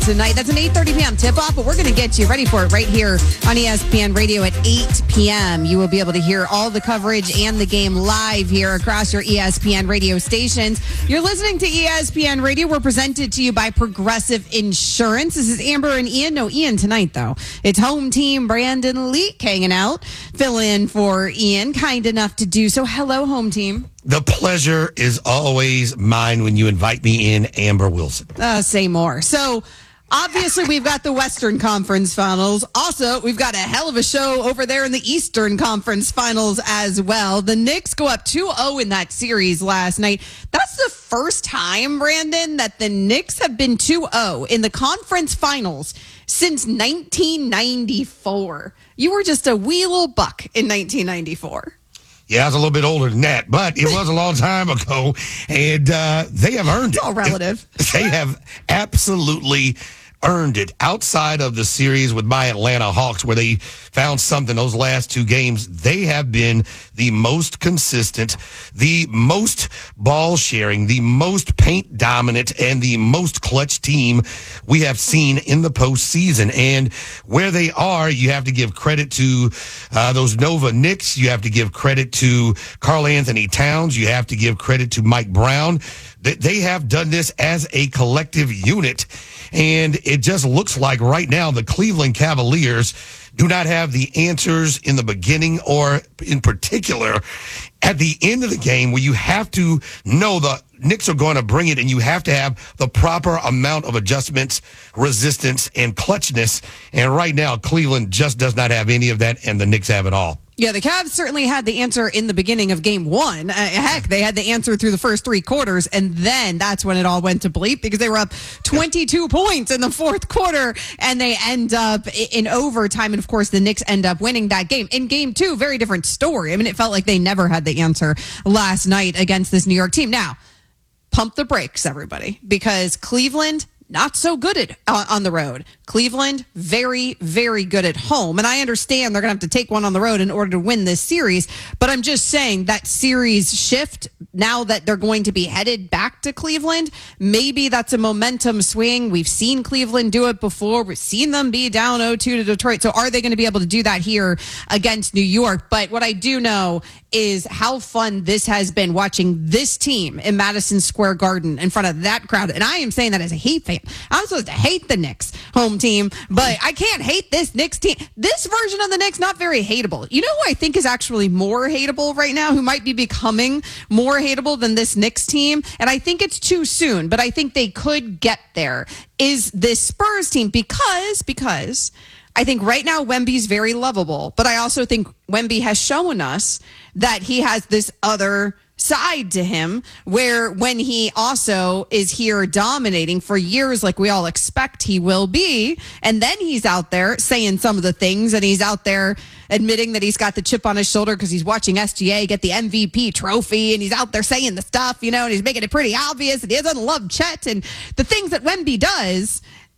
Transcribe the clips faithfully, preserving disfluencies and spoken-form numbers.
tonight. That's an eight thirty p.m. tip-off, but we're going to get you ready for it right here on E S P N Radio at eight p.m. You will be able to hear all the coverage and the game live here across your E S P N radio stations. You're listening to E S P N Radio. We're presented to you by Progressive Insurance. This is Amber and Ian. No, Ian tonight, though. It's home team Brandon Leak hanging out, fill in for Ian, kind enough to do so. Hello, home team. The pleasure is always mine when you invite me in, Amber Wilson. Uh, say more. So, obviously, we've got the Western Conference Finals. Also, we've got a hell of a show over there in the Eastern Conference Finals as well. The Knicks go up two oh in that series last night. That's the first time, Brandon, that the Knicks have been two oh in the conference finals since nineteen ninety-four. You were just a wee little buck in nineteen ninety-four. Yeah, I was a little bit older than that, but it was a long time ago, and uh, they have earned it. It's all relative. They have absolutely earned it. Outside of the series with my Atlanta Hawks, where they found something those last two games, they have been the most consistent, the most ball sharing, the most paint dominant, and the most clutch team we have seen in the postseason. And where they are, you have to give credit to uh, those Nova Knicks. You have to give credit to Karl Anthony Towns. You have to give credit to Mike Brown. They have done this as a collective unit, and it just looks like right now the Cleveland Cavaliers do not have the answers in the beginning or in particular at the end of the game, where you have to know the Knicks are going to bring it, and you have to have the proper amount of adjustments, resistance, and clutchness. And right now, Cleveland just does not have any of that, and the Knicks have it all. Yeah, the Cavs certainly had the answer in the beginning of game one. Uh, heck, they had the answer through the first three quarters, and then that's when it all went to bleep because they were up twenty-two points in the fourth quarter, and they end up in overtime. And, of course, the Knicks end up winning that game. In game two, very different story. I mean, it felt like they never had the answer last night against this New York team. Now, pump the brakes, everybody, because Cleveland, not so good at uh, on the road. Cleveland, very, very good at home. And I understand they're going to have to take one on the road in order to win this series. But I'm just saying that series shift, now that they're going to be headed back to Cleveland, maybe that's a momentum swing. We've seen Cleveland do it before. We've seen them be down oh two to Detroit. So are they going to be able to do that here against New York? But what I do know is how fun this has been watching this team in Madison Square Garden in front of that crowd. And I am saying that as a Heat fan. I'm supposed to hate the Knicks home team, but I can't hate this Knicks team. This version of the Knicks, not very hateable. You know who I think is actually more hateable right now, who might be becoming more hateable than this Knicks team? And I think it's too soon, but I think they could get there, is this Spurs team, because, because I think right now Wemby's very lovable, but I also think Wemby has shown us that he has this other side to him, where when he also is here dominating for years like we all expect he will be, and then he's out there saying some of the things, and he's out there admitting that he's got the chip on his shoulder because he's watching S G A get the M V P trophy, and he's out there saying the stuff, you know, and he's making it pretty obvious that he doesn't love Chet and the things that Wemby does.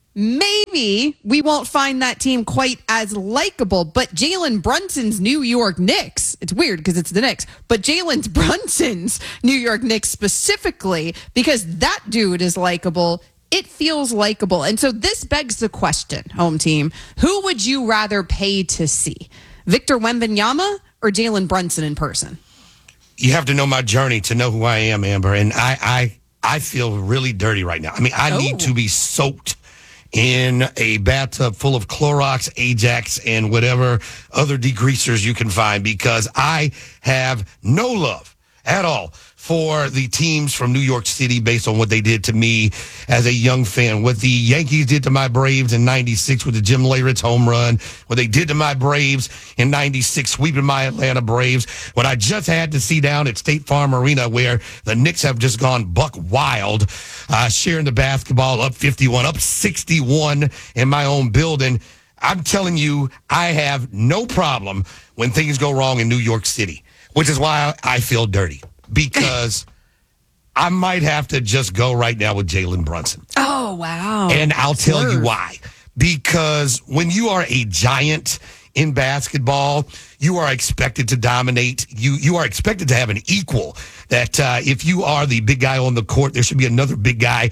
Maybe we won't find that team quite as likable, but Jalen Brunson's New York Knicks, it's weird because it's the Knicks, but Jalen Brunson's New York Knicks specifically, because that dude is likable, it feels likable. And so this begs the question, home team, who would you rather pay to see? Victor Wembanyama or Jalen Brunson in person? You have to know my journey to know who I am, Amber, and I I, I feel really dirty right now. I mean, I oh. need to be soaked in a bathtub full of Clorox, Ajax, and whatever other degreasers you can find, because I have no love at all for the teams from New York City based on what they did to me as a young fan. What the Yankees did to my Braves in ninety-six with the Jim Leyritz home run. What they did to my Braves in ninety-six, sweeping my Atlanta Braves. What I just had to see down at State Farm Arena, where the Knicks have just gone buck wild, uh, sharing the basketball, up fifty-one, up sixty-one in my own building. I'm telling you, I have no problem when things go wrong in New York City, which is why I feel dirty. Because I might have to just go right now with Jalen Brunson. Oh, wow. And I'll tell Swerve. you why. Because when you are a giant in basketball, you are expected to dominate. You you are expected to have an equal. That uh, if you are the big guy on the court, there should be another big guy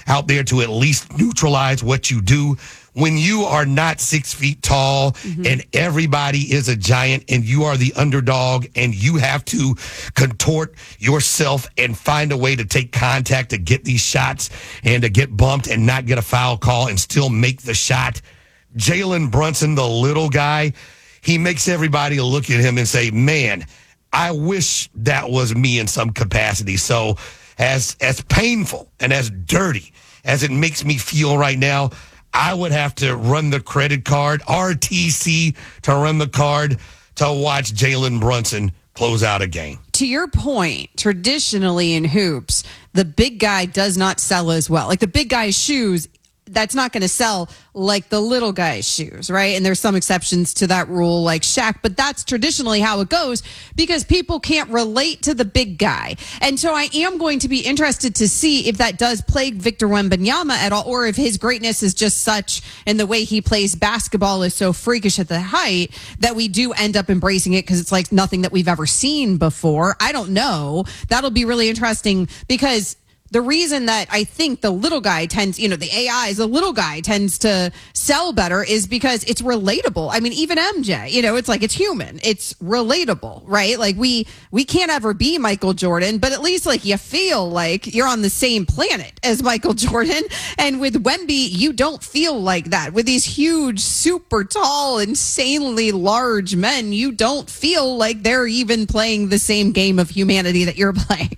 out there to at least neutralize what you do. When you are not six feet tall mm-hmm. and everybody is a giant and you are the underdog and you have to contort yourself and find a way to take contact to get these shots and to get bumped and not get a foul call and still make the shot. Jalen Brunson, the little guy, he makes everybody look at him and say, man, I wish that was me in some capacity. So as as painful and as dirty as it makes me feel right now, I would have to run the credit card, R T C, to run the card to watch Jalen Brunson close out a game. To your point, traditionally in hoops, the big guy does not sell as well. Like the big guy's shoes, that's not going to sell like the little guy's shoes, right? And there's some exceptions to that rule like Shaq, but that's traditionally how it goes because people can't relate to the big guy. And so I am going to be interested to see if that does plague Victor Wembanyama at all, or if his greatness is just such and the way he plays basketball is so freakish at the height that we do end up embracing it because it's like nothing that we've ever seen before. I don't know. That'll be really interesting because the reason that I think the little guy tends, you know, the A Is, the little guy tends to sell better is because it's relatable. I mean, even M J, you know, it's like it's human. It's relatable, right? Like we we can't ever be Michael Jordan, but at least like you feel like you're on the same planet as Michael Jordan. And with Wemby, you don't feel like that. With these huge, super tall, insanely large men, you don't feel like they're even playing the same game of humanity that you're playing.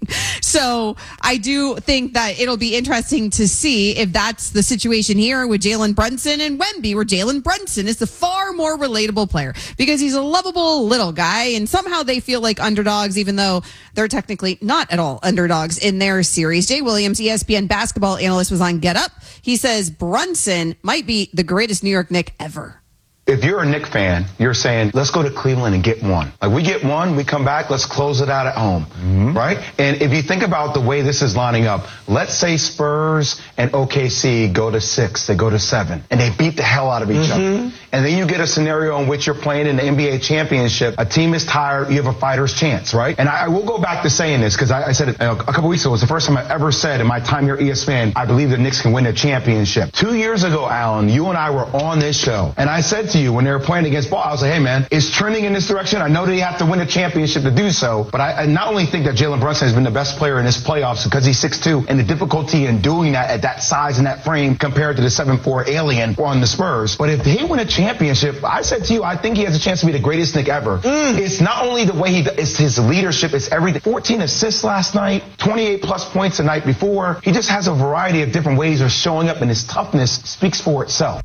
So I do think that it'll be interesting to see if that's the situation here with Jalen Brunson and Wemby, where Jalen Brunson is the far more relatable player because he's a lovable little guy, and somehow they feel like underdogs, even though they're technically not at all underdogs in their series. Jay Williams, E S P N basketball analyst, was on Get Up. He says Brunson might be the greatest New York Knick ever. If you're a Knicks fan, you're saying, let's go to Cleveland and get one. Like, we get one, we come back, let's close it out at home, mm-hmm. right? And if you think about the way this is lining up, let's say Spurs and O K C go to six, they go to seven, and they beat the hell out of each mm-hmm. other. And then you get a scenario in which you're playing in the N B A championship, a team is tired, you have a fighter's chance, right? And I, I will go back to saying this, because I, I said it uh, a couple weeks ago, it was the first time I ever said in my time here at E S P N, I believe the Knicks can win a championship. Two years ago, Alan, you and I were on this show, and I said to you, when they were playing against Ball, I was like, hey, man, it's trending in this direction. I know that you have to win a championship to do so, but I, I not only think that Jalen Brunson has been the best player in this playoffs because he's six two, and the difficulty in doing that at that size and that frame compared to the seven four alien on the Spurs, but if they win a championship, I said to you, I think he has a chance to be the greatest Knick ever. Mm. It's not only the way he, it's his leadership, it's everything. fourteen assists last night, twenty-eight plus points the night before. He just has a variety of different ways of showing up, and his toughness speaks for itself.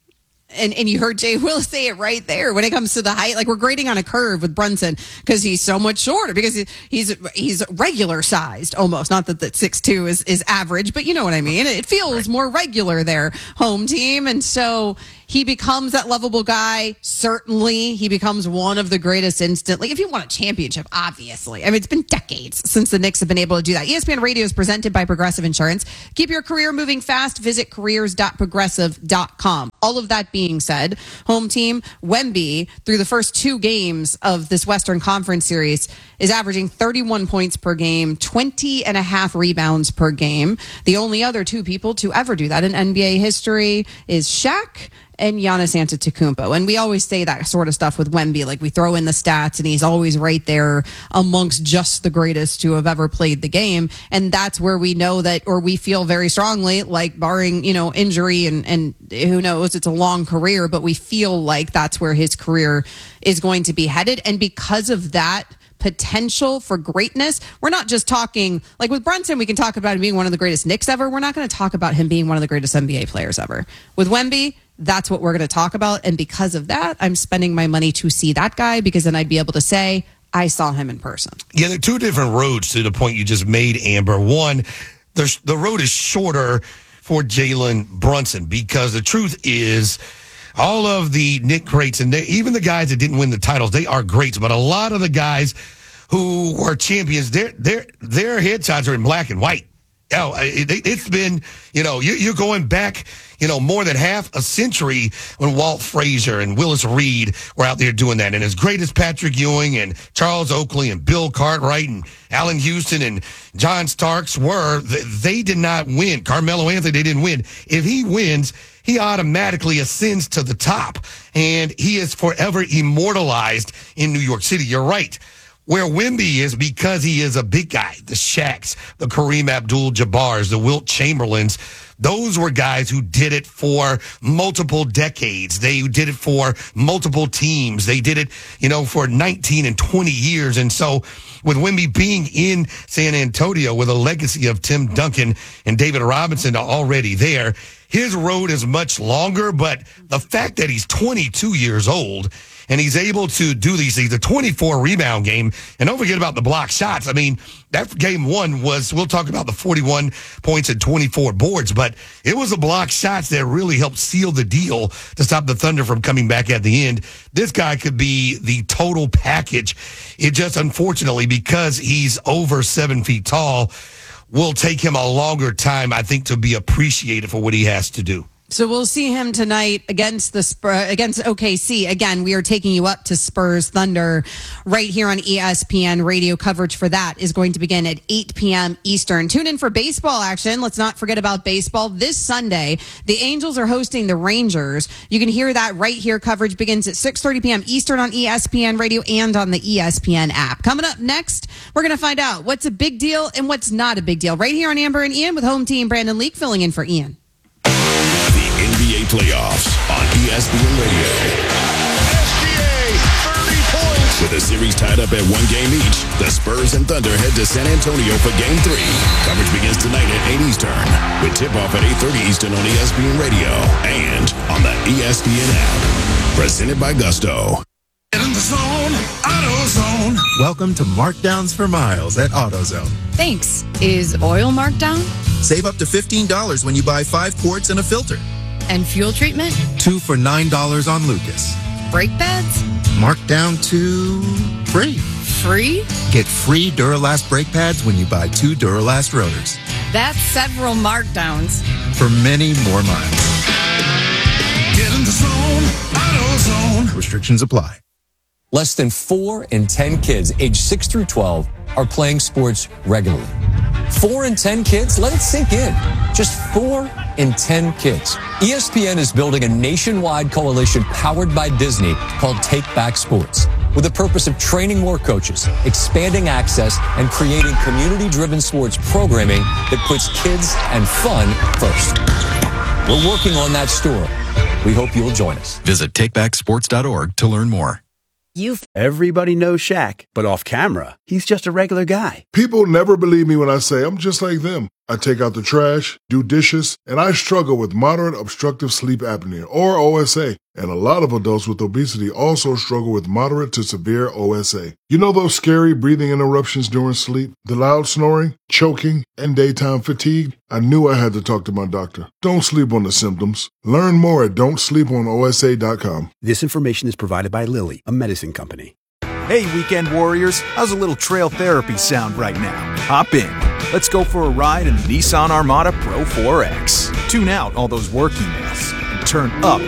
And and you heard Jay Will say it right there when it comes to the height. Like, we're grading on a curve with Brunson because he's so much shorter, because he, he's he's regular sized almost. Not that that six two is, is average, but you know what I mean. It feels more regular there, home team. And so he becomes that lovable guy. Certainly, he becomes one of the greatest instantly. If you want a championship, obviously. I mean, it's been decades since the Knicks have been able to do that. E S P N Radio is presented by Progressive Insurance. Keep your career moving fast. Visit careers dot progressive dot com. All of that being said, home team, Wemby, through the first two games of this Western Conference series, is averaging thirty-one points per game, twenty and a half rebounds per game. The only other two people to ever do that in N B A history is Shaq and Giannis Antetokounmpo. And we always say that sort of stuff with Wemby, like we throw in the stats and he's always right there amongst just the greatest to have ever played the game. And that's where we know that, or we feel very strongly, like barring, you know, injury and, and who knows, it's a long career, but we feel like that's where his career is going to be headed. And because of that potential for greatness, we're not just talking, like with Brunson, we can talk about him being one of the greatest Knicks ever. We're not going to talk about him being one of the greatest N B A players ever. With Wemby, that's what we're going to talk about. And because of that, I'm spending my money to see that guy, because then I'd be able to say, I saw him in person. Yeah, there are two different roads to the point you just made, Amber. One, the, the road is shorter for Jalen Brunson, because the truth is, all of the Knick greats, and they, even the guys that didn't win the titles, they are greats. But a lot of the guys who were champions, their their their headshots are in black and white. Oh, it, it's been, you know, you, you're going back, you know, more than half a century when Walt Frazier and Willis Reed were out there doing that. And as great as Patrick Ewing and Charles Oakley and Bill Cartwright and Allen Houston and John Starks were, they did not win. Carmelo Anthony, they didn't win. If he wins, he automatically ascends to the top, and he is forever immortalized in New York City. You're right. Where Wemby is, because he is a big guy, the Shaqs, the Kareem Abdul-Jabbars, the Wilt Chamberlains, those were guys who did it for multiple decades. They did it for multiple teams. They did it, you know, for nineteen and twenty years. And so with Wemby being in San Antonio with a legacy of Tim Duncan and David Robinson already there, his road is much longer. But the fact that he's twenty-two years old and he's able to do these things, the twenty-four rebound game, and don't forget about the block shots. I mean, that game one was, we'll talk about the forty-one points and twenty-four boards, but it was the block shots that really helped seal the deal to stop the Thunder from coming back at the end. This guy could be the total package. It just, unfortunately, because he's over seven feet tall, will take him a longer time, I think, to be appreciated for what he has to do. So we'll see him tonight against the Spurs, against O K C. Again, we are taking you up to Spurs Thunder right here on E S P N. Radio coverage for that is going to begin at eight p.m. Eastern. Tune in for baseball action. Let's not forget about baseball. This Sunday, the Angels are hosting the Rangers. You can hear that right here. Coverage begins at six thirty p.m. Eastern on E S P N Radio and on the E S P N app. Coming up next, we're going to find out what's a big deal and what's not a big deal right here on Amber and Ian with home team Brandon Leak filling in for Ian. N B A playoffs on E S P N Radio. S G A, thirty points. With the series tied up at one game each, the Spurs and Thunder head to San Antonio for Game three. Coverage begins tonight at eight Eastern, with tip-off at eight thirty Eastern on E S P N Radio and on the E S P N app. Presented by Gusto. In the zone, AutoZone. Welcome to Markdowns for Miles at AutoZone. Thanks. Is oil marked down? Save up to fifteen dollars when you buy five quarts and a filter. And fuel treatment? Two for nine dollars on Lucas. Brake pads? Marked down to free. Free? Get free Duralast brake pads when you buy two Duralast rotors. That's several markdowns. For many more miles. Get in the zone, AutoZone. Restrictions apply. Less than four in ten kids aged six through twelve are playing sports regularly. Four in ten kids? Let it sink in. Just four in ten kids. E S P N is building a nationwide coalition powered by Disney called Take Back Sports, with the purpose of training more coaches, expanding access, and creating community-driven sports programming that puts kids and fun first. We're working on that story. We hope you'll join us. Visit take back sports dot org to learn more. You've Everybody knows Shaq, but off camera, he's just a regular guy. People never believe me when I say I'm just like them. I take out the trash, do dishes, and I struggle with moderate obstructive sleep apnea, or O S A. And a lot of adults with obesity also struggle with moderate to severe O S A. You know those scary breathing interruptions during sleep, the loud snoring, choking, and daytime fatigue? I knew I had to talk to my doctor. Don't sleep on the symptoms. Learn more at don't sleep on O S A dot com. This information is provided by Lilly, a medicine company. Hey, weekend warriors, how's a little trail therapy sound right now? Hop in. Let's go for a ride in the Nissan Armada Pro four X. Tune out all those work emails and turn up